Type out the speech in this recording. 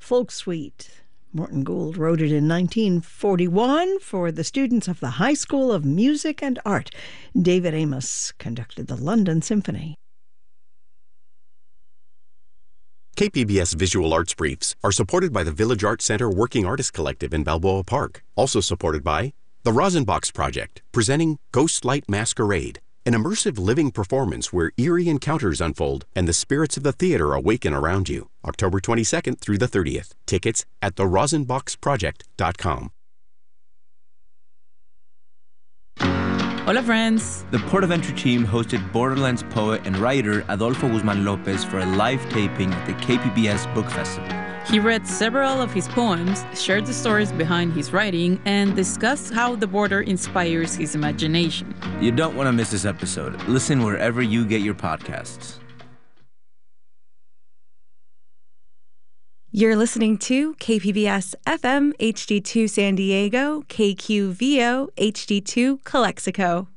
Folk Suite. Morton Gould wrote it in 1941 for the students of the High School of Music and Art. David Amos conducted the London Symphony. KPBS Visual Arts Briefs are supported by the Village Arts Center Working Artists Collective in Balboa Park. Also supported by the Rosenbox Project, presenting Ghostlight Masquerade, an immersive living performance where eerie encounters unfold and the spirits of the theater awaken around you. October 22nd through the 30th. Tickets at therosenboxproject.com. Hola, friends. The Port of Entry team hosted Borderlands poet and writer Adolfo Guzman Lopez for a live taping at the KPBS Book Festival. He read several of his poems, shared the stories behind his writing, and discussed how the border inspires his imagination. You don't want to miss this episode. Listen wherever you get your podcasts. You're listening to KPBS FM HD2 San Diego, KQVO HD2 Calexico.